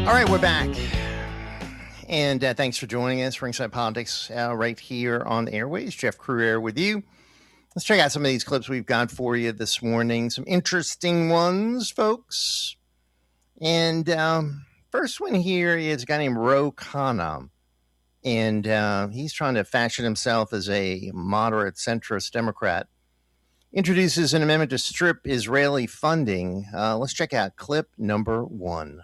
All right, we're back. And thanks for joining us. Ringside Politics right here on the airways. Jeff Crouere with you. Let's check out some of these clips we've got for you this morning. Some interesting ones, folks. And first one here is a guy named Ro Khanna. And he's trying to fashion himself as a moderate centrist Democrat. Introduces an amendment to strip Israeli funding. Let's check out clip number 1.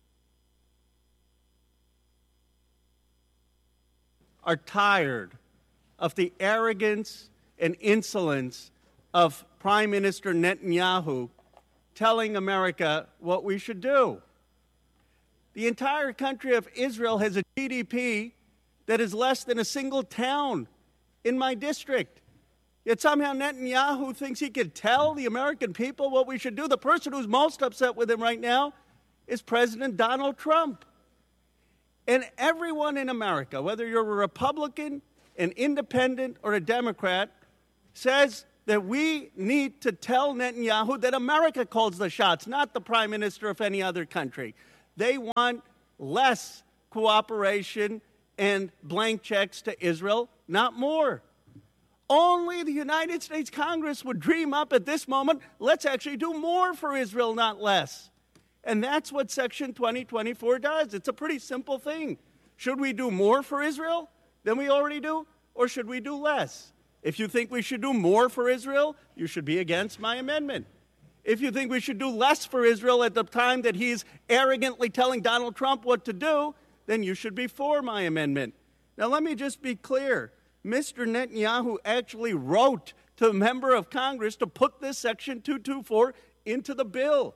Are tired of the arrogance and insolence of Prime Minister Netanyahu telling America what we should do. The entire country of Israel has a GDP that is less than a single town in my district. Yet somehow Netanyahu thinks he could tell the American people what we should do. The person who's most upset with him right now is President Donald Trump. And everyone in America, whether you're a Republican, an independent, or a Democrat, says that we need to tell Netanyahu that America calls the shots, not the prime minister of any other country. They want less cooperation and blank checks to Israel, not more. Only the United States Congress would dream up at this moment, let's actually do more for Israel, not less. And that's what Section 2024 does. It's a pretty simple thing. Should we do more for Israel than we already do, or should we do less? If you think we should do more for Israel, you should be against my amendment. If you think we should do less for Israel at the time that he's arrogantly telling Donald Trump what to do, then you should be for my amendment. Now, let me just be clear. Mr. Netanyahu actually wrote to a member of Congress to put this Section 224 into the bill.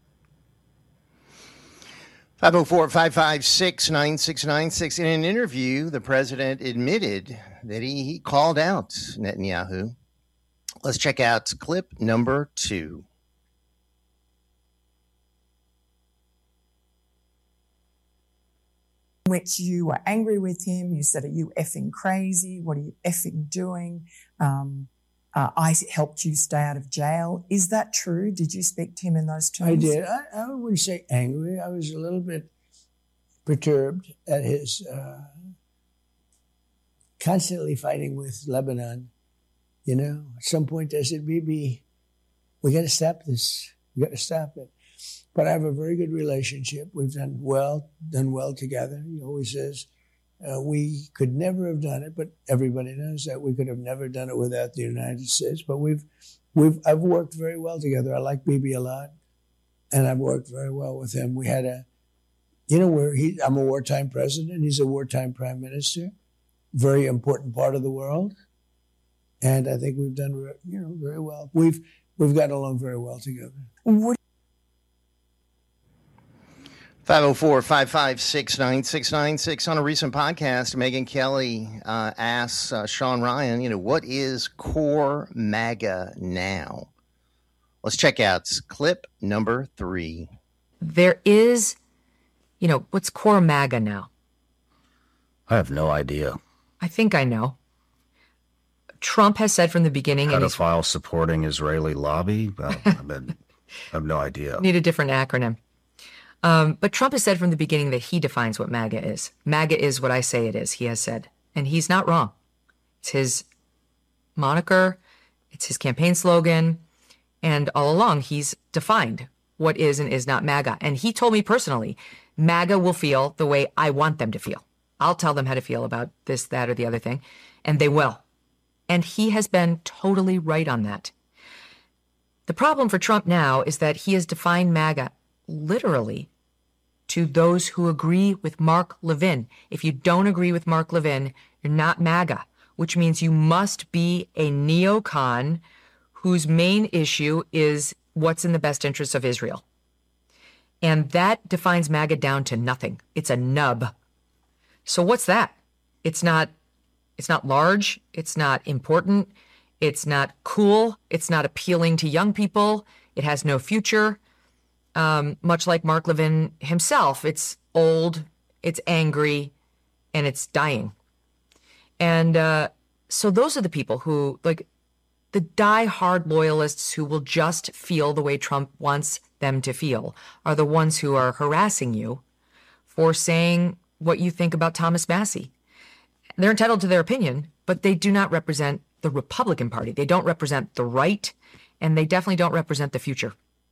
504-556-9696. In an interview, the president admitted that he called out Netanyahu. Let's check out clip number 2. Which you were angry with him. You said, are you effing crazy? What are you effing doing? I helped you stay out of jail. Is that true? Did you speak to him in those terms? I did. I wouldn't say angry. I was a little bit perturbed at his constantly fighting with Lebanon. You know, at some point I said, Bibi, we got to stop this. We got to stop it. But I have a very good relationship. We've done well together. He always says, we could never have done it, but everybody knows that we could have never done it without the United States. But I've worked very well together. I like Bibi a lot, and I've worked very well with him. We had I'm a wartime president. He's a wartime prime minister, very important part of the world, and I think we've done very well. We've gotten along very well together. 504-556-9696. On a recent podcast, Megyn Kelly asks Sean Ryan, what is core MAGA now? Let's check out clip number 3. There is, what's core MAGA now? I have no idea. I think I know. Trump has said from the beginning... Pedophile supporting Israeli lobby? Well, I have no idea. Need a different acronym. But Trump has said from the beginning that he defines what MAGA is. MAGA is what I say it is, he has said. And he's not wrong. It's his moniker. It's his campaign slogan. And all along, he's defined what is and is not MAGA. And he told me personally, MAGA will feel the way I want them to feel. I'll tell them how to feel about this, that, or the other thing. And they will. And he has been totally right on that. The problem for Trump now is that he has defined MAGA literally to those who agree with Mark Levin. If you don't agree with Mark Levin, you're not MAGA, which means you must be a neocon whose main issue is what's in the best interests of Israel. And that defines MAGA down to nothing. It's a nub. So what's that? It's not large. It's not important. It's not cool. It's not appealing to young people. It has no future. Much like Mark Levin himself, it's old, it's angry, and it's dying. And so those are the people who, like the die-hard loyalists who will just feel the way Trump wants them to feel, are the ones who are harassing you, for saying what you think about Thomas Massie. They're entitled to their opinion, but they do not represent the Republican Party. They don't represent the right, and they definitely don't represent the future.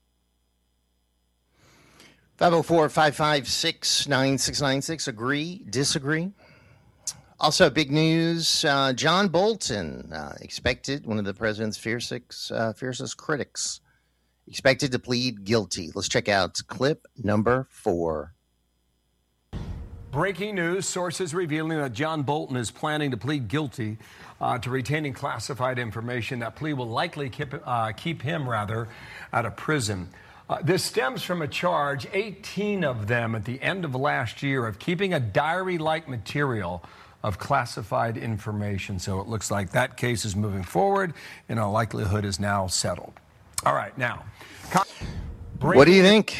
504-556-9696. Agree, disagree? Also, big news. John Bolton, expected, one of the president's fiercest critics, expected to plead guilty. Let's check out clip number 4. Breaking news, sources revealing that John Bolton is planning to plead guilty to retaining classified information. That plea will likely keep him out of prison. This stems from a charge, 18 of them at the end of last year, of keeping a diary-like material of classified information. So it looks like that case is moving forward and all likelihood is now settled. All right, now. What do you think?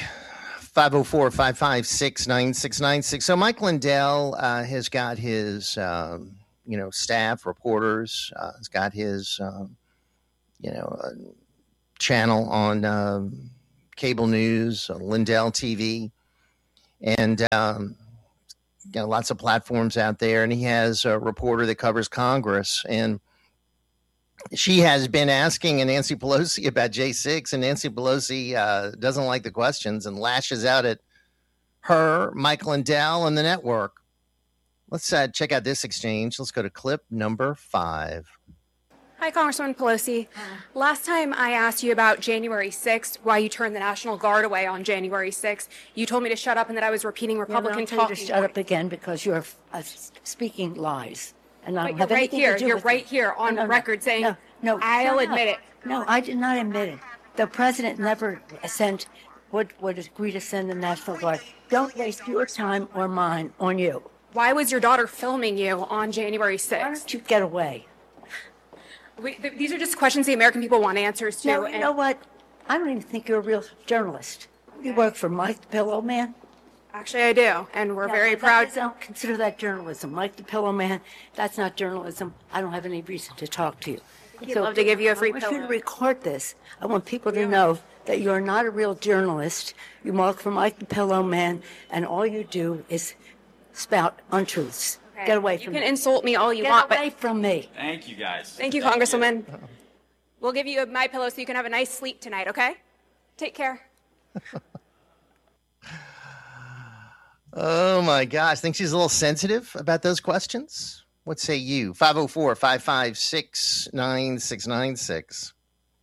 504-556-9696. So Mike Lindell has got his, staff, reporters. Has got his, channel on cable news, Lindell TV, and lots of platforms out there. And he has a reporter that covers Congress, and she has been asking Nancy Pelosi about J6, and Nancy Pelosi doesn't like the questions and lashes out at her, Mike Lindell, and the network. Let's check out this exchange. Let's go to clip number 5. Hi, Congresswoman Pelosi. Last time I asked you about January 6th, why you turned the National Guard away on January 6th, you told me to shut up and that I was repeating Republican talking points. Shut up again because you're speaking lies. And I don't have you're right anything here. to do You're with right it. here on record saying, no, I'll admit it. No, I did not admit it. The president never would agree to send the National Guard. Don't waste your time or mine on you. Why was your daughter filming you on January 6th? Why don't you get away? These are just questions the American people want answers to. No, you know what? I don't even think you're a real journalist. You work for Mike the Pillow Man? Actually, I do, and we're very proud. I don't consider that journalism. Mike the Pillow Man, that's not journalism. I don't have any reason to talk to you. He'd love to give you a free pillow. I want you to record this. I want people to know that you're not a real journalist. You work for Mike the Pillow Man, and all you do is spout untruths. Okay. Get away from me. You can insult me all you want, but... Get away from me. Thank you, guys. Thank you, Congresswoman. We'll give you my pillow so you can have a nice sleep tonight, okay? Take care. Oh, my gosh. Think she's a little sensitive about those questions? What say you? 504-556-9696.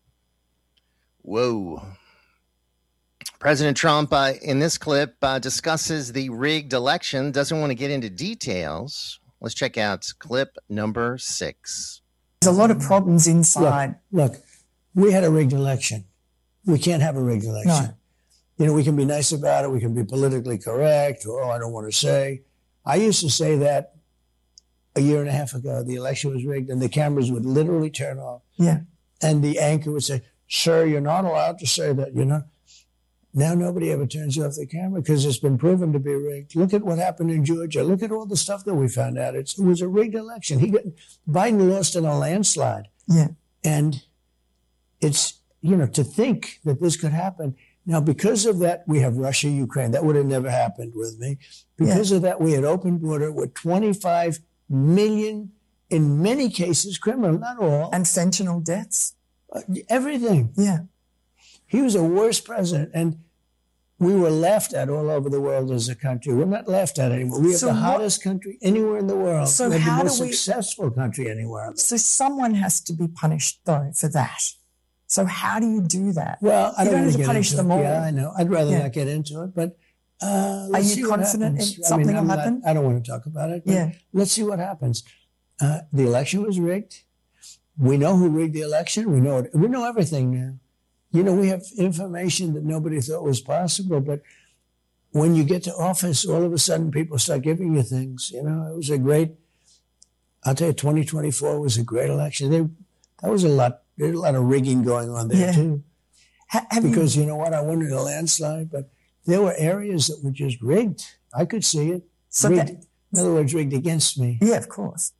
Whoa. President Trump, in this clip, discusses the rigged election, doesn't want to get into details. Let's check out clip number 6. There's a lot of problems inside. Look, we had a rigged election. We can't have a rigged election. No. You know, we can be nice about it. We can be politically correct. I don't want to say. I used to say that a year and a half ago. The election was rigged, and the cameras would literally turn off. Yeah. And the anchor would say, "Sir, you're not allowed to say that, you know." Now nobody ever turns off the camera because it's been proven to be rigged. Look at what happened in Georgia. Look at all the stuff that we found out. It was a rigged election. Biden lost in a landslide. Yeah. And it's, to think that this could happen. Now, because of that, we have Russia, Ukraine. That would have never happened with me. Because of that, we had open border with 25 million, in many cases, criminal, not all. And fentanyl deaths. Everything. Yeah. He was a worse president, and we were laughed at all over the world as a country. We're not laughed at anymore. We have the hottest country anywhere in the world. So we're the how most do we, successful country anywhere. So someone has to be punished, though, for that. So how do you do that? Well, I don't want have to to punish them all. Yeah, I know. I'd rather not get into it, but are you confident something will happen? I don't want to talk about it. Yeah. Let's see what happens. The election was rigged. We know who rigged the election. We know it. We know everything now. We have information that nobody thought was possible, but when you get to office, all of a sudden people start giving you things. It was I'll tell you, 2024 was a great election. That was a lot. There's a lot of rigging going on there, too. Because you know what? I won in a landslide, but there were areas that were just rigged. I could see it. In other words, rigged against me. Yeah, of course.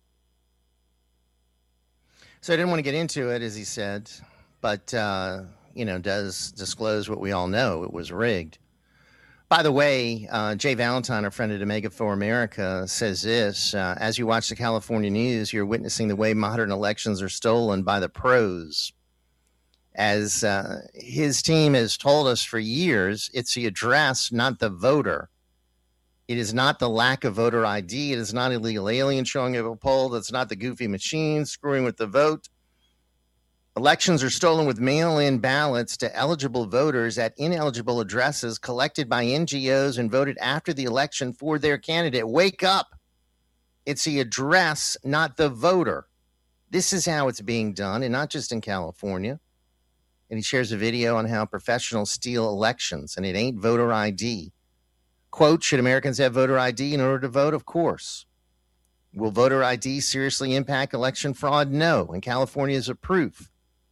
So I didn't want to get into it, as he said, but, does disclose what we all know. It was rigged. By the way, Jay Valentine, a friend of Omega for America, says this, as you watch the California news, you're witnessing the way modern elections are stolen by the pros. As his team has told us for years, it's the address, not the voter. It is not the lack of voter ID. It is not illegal aliens showing up at a poll. It's not the goofy machine screwing with the vote. Elections are stolen with mail-in ballots to eligible voters at ineligible addresses collected by NGOs and voted after the election for their candidate. Wake up. It's the address, not the voter. This is how it's being done, and not just in California. And he shares a video on how professionals steal elections, and it ain't voter ID. Quote, should Americans have voter ID in order to vote? Of course. Will voter ID seriously impact election fraud? No. And California is a proof.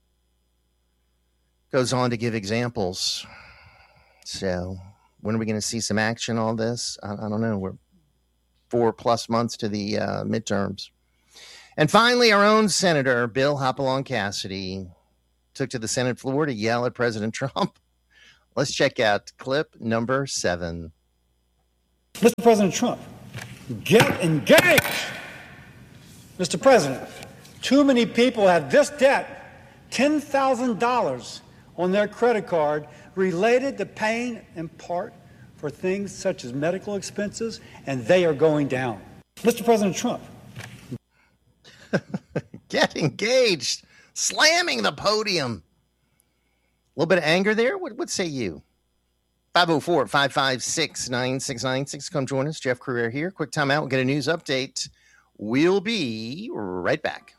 Goes on to give examples. So when are we going to see some action on this? I don't know. We're 4+ months to the midterms. And finally, our own Senator Bill Hopalong Cassidy took to the Senate floor to yell at President Trump. Let's check out clip number 7. Mr. President Trump, get engaged. Mr. President, too many people have this debt, $10,000 on their credit card related to paying in part for things such as medical expenses, and they are going down. Mr. President Trump. Get engaged. Slamming the podium. A little bit of anger there? What say you? 504-556-9696. Come join us. Jeff Crouere here. Quick time out. We'll get a news update. We'll be right back.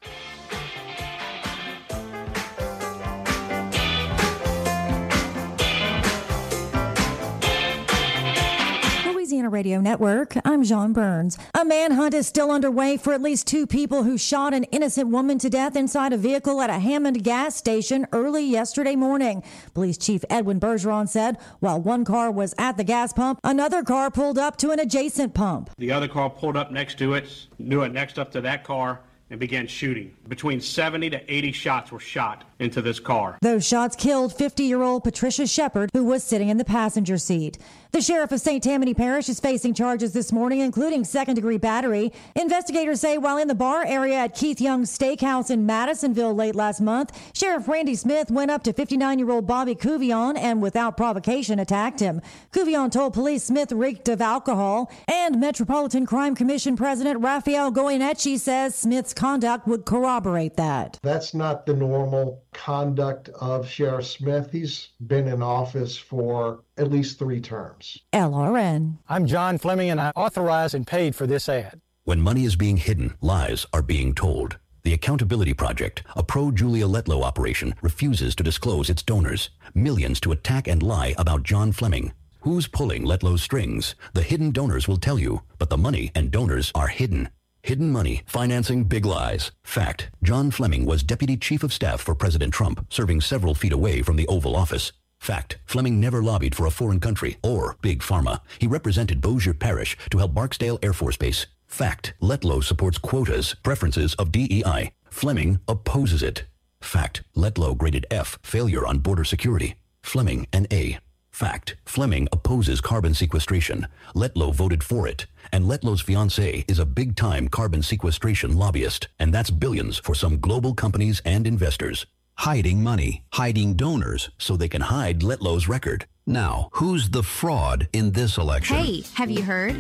Louisiana Radio Network, I'm John Burns. A manhunt is still underway for at least 2 people who shot an innocent woman to death inside a vehicle at a Hammond gas station early yesterday morning. Police Chief Edwin Bergeron said while one car was at the gas pump, another car pulled up to an adjacent pump. The other car pulled up next to it, knew it next up to that car, and began shooting. Between 70 to 80 shots were shot into this car. Those shots killed 50-year-old Patricia Shepard, who was sitting in the passenger seat. The sheriff of St. Tammany Parish is facing charges this morning, including second-degree battery. Investigators say while in the bar area at Keith Young's Steakhouse in Madisonville late last month, Sheriff Randy Smith went up to 59-year-old Bobby Couvion and without provocation attacked him. Couvion told police Smith reeked of alcohol, and Metropolitan Crime Commission President Raphael Goyeneche says Smith's conduct would corroborate that. That's not the normal conduct of Sheriff Smith. He's been in office for at least 3 terms. LRN. I'm John Fleming, and I authorized and paid for this ad. When money is being hidden, lies are being told. The Accountability Project, a pro-Julia Letlow operation, refuses to disclose its donors. Millions to attack and lie about John Fleming. Who's pulling Letlow's strings? The hidden donors will tell you, but the money and donors are hidden. Hidden money, financing big lies. Fact, John Fleming was Deputy Chief of Staff for President Trump, serving several feet away from the Oval Office. Fact, Fleming never lobbied for a foreign country or Big Pharma. He represented Bossier Parish to help Barksdale Air Force Base. Fact, Letlow supports quotas, preferences of DEI. Fleming opposes it. Fact, Letlow graded F, failure on border security. Fleming an A. Fact, Fleming opposes carbon sequestration. Letlow voted for it. And Letlow's fiancée is a big-time carbon sequestration lobbyist. And that's billions for some global companies and investors. Hiding money, hiding donors, so they can hide Letlow's record. Now, who's the fraud in this election? Hey, have you heard?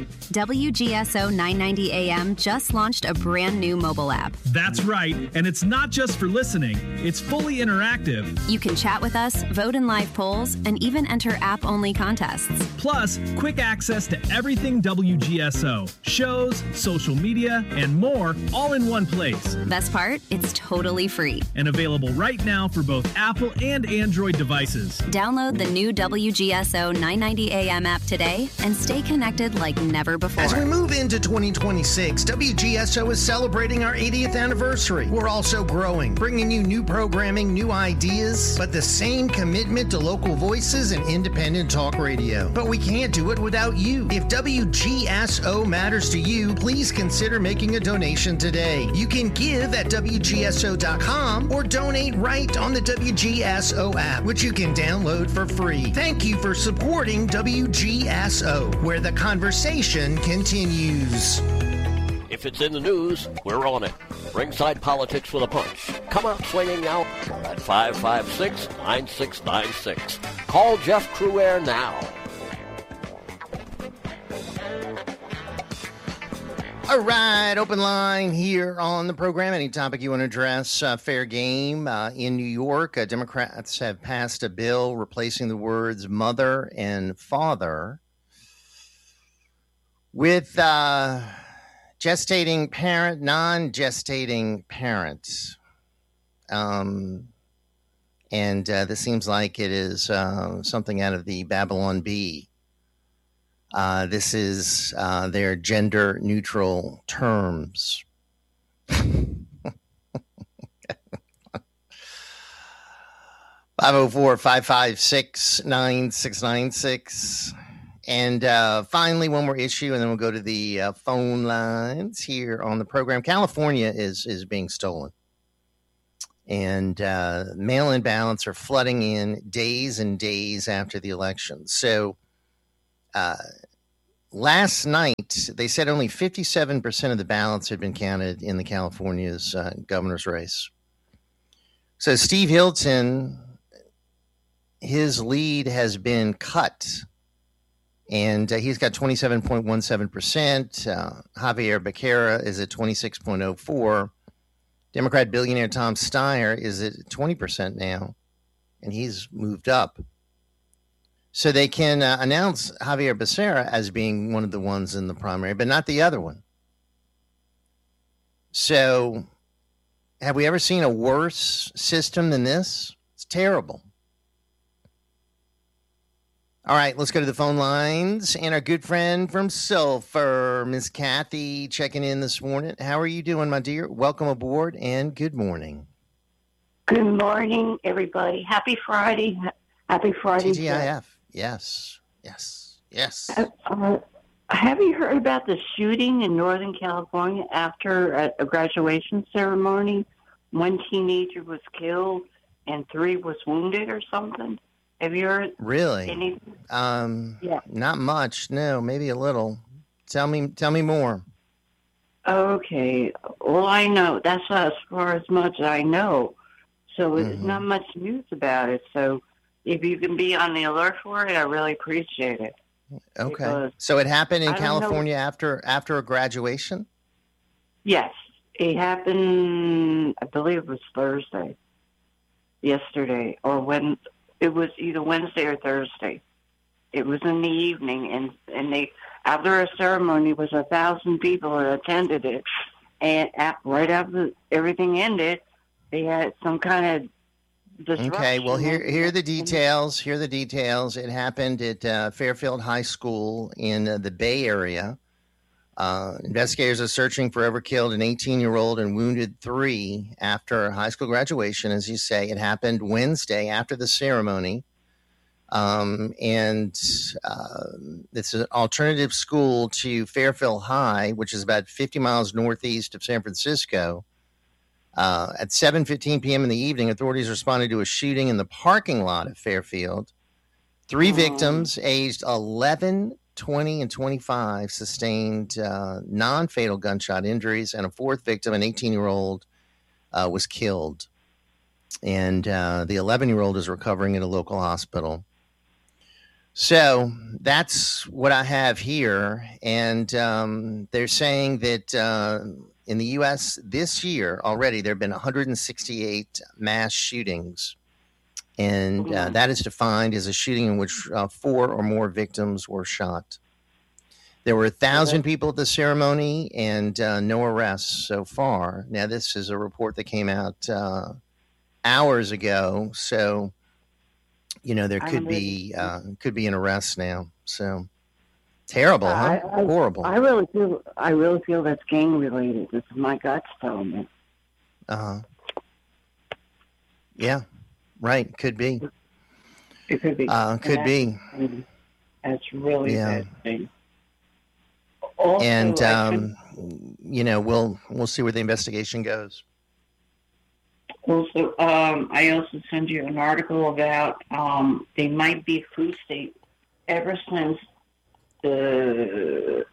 WGSO 990 AM just launched a brand new mobile app. That's right, and it's not just for listening. It's fully interactive. You can chat with us, vote in live polls, and even enter app-only contests. Plus, quick access to everything WGSO. Shows, social media, and more, all in one place. Best part? It's totally free. And available right now for both Apple and Android devices. Download the new WGSO 990 AM app today and stay connected like never before. As we move into 2026, WGSO is celebrating our 80th anniversary. We're also growing, bringing you new programming, new ideas, but the same commitment to local voices and independent talk radio. But we can't do it without you. If WGSO matters to you, please consider making a donation today. You can give at WGSO.com or donate right on the WGSO app, which you can download for free. Thank thank you for supporting WGSO, where the conversation continues. If it's in the news, we're on it. Ringside Politics with a Punch. Come out swinging now at 556-9696. Call Jeff Cruaire now. All right, open line here on the program. Any topic you want to address, fair game. In New York, Democrats have passed a bill replacing the words mother and father with gestating parent, non-gestating parents. And this seems like it is something out of the Babylon Bee. This is their gender-neutral terms. 504-556-9696. And finally, one more issue, and then we'll go to the phone lines here on the program. California is being stolen. And mail-in ballots are flooding in days and days after the election. So last night, they said only 57% of the ballots had been counted in the California's governor's race. So Steve Hilton, his lead has been cut, and he's got 27.17%. Javier Becerra is at 26.04%. Democrat billionaire Tom Steyer is at 20% now, and he's moved up. So they can announce Javier Becerra as being one of the ones in the primary, but not the other one. So have we ever seen a worse system than this? It's terrible. All right, let's go to the phone lines. And our good friend from Sulphur, Miss Kathy, checking in this morning. How are you doing, my dear? Welcome aboard and good morning. Good morning, everybody. Happy Friday. Happy Friday. TGIF. Yes. Have you heard about the shooting in Northern California after a graduation ceremony? One teenager was killed and 3 was wounded or something. Have you heard? Really? Anything? Yeah. Not much. No, maybe a little. Tell me more. Okay. Well, I know. That's as far as much as I know. So there's not much news about it. So if you can be on the alert for it, I really appreciate it. Okay. So it happened in California after a graduation? Yes. It happened, I believe it was Thursday. Yesterday. Or when it was either Wednesday or Thursday. It was in the evening, and they, after a ceremony, was 1,000 people that attended it. And right after everything ended, they had some kind of disruption. Okay, well, here are the details. Here are the details. It happened at Fairfield High School in the Bay Area. Investigators are searching for whoever killed an 18-year-old and wounded 3 after high school graduation. As you say, it happened Wednesday after the ceremony. It's an alternative school to Fairfield High, which is about 50 miles northeast of San Francisco. At 7:15 p.m. in the evening, authorities responded to a shooting in the parking lot of Fairfield. 3 victims, aged 11, 20, and 25, sustained non-fatal gunshot injuries, and a 4th victim, an 18-year-old, was killed. And the 11-year-old is recovering at a local hospital. So that's what I have here. And they're saying that in the U.S. this year already, there have been 168 mass shootings. And that is defined as a shooting in which 4 or more victims were shot. There were 1,000 people at the ceremony and no arrests so far. Now, this is a report that came out hours ago. So, there could be an arrest now. So terrible, huh? Horrible. I really feel that's gang related. This is my guts telling me. Yeah. Right. Could be. It could be. Could be. That's really bad thing. Also, and we'll see where the investigation goes. Also, I also sent you an article about they might be food state ever since the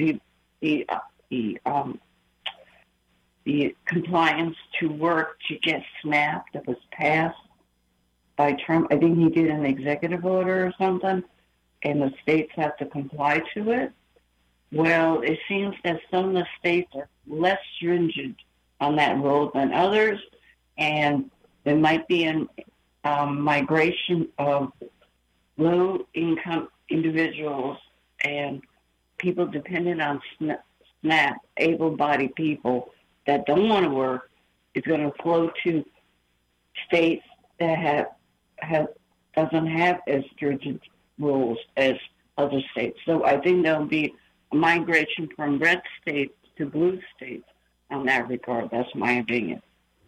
compliance to work to get SNAP that was passed by Trump. I think he did an executive order or something, and the states have to comply to it. Well, it seems that some of the states are less stringent on that rule than others, and there might be a migration of low-income individuals and people dependent on SNAP, able-bodied people that don't want to work, is going to flow to states that doesn't have as stringent rules as other states. So I think there'll be a migration from red states to blue states on that regard. That's my opinion.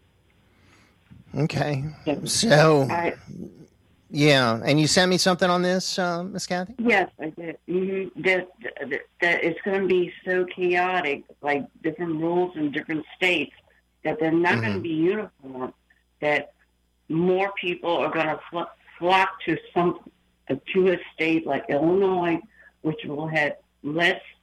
Okay. So, yeah. And you sent me something on this, Miss Kathy? Yes, I did. Mm-hmm. That it's going to be so chaotic, like different rules in different states, that they're not going to be uniform, that more people are going to flock to a state like Illinois, which will have less